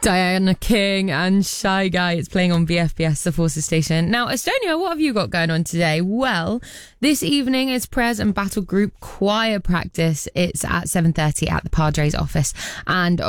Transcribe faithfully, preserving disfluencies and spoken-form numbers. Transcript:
Diana King and Shy Guy. It's playing on B F B S, the Forces station. Now, Estonia, what have you got going on today? Well, this evening is prayers and battle group choir practice. It's at seven thirty at the Padres office. And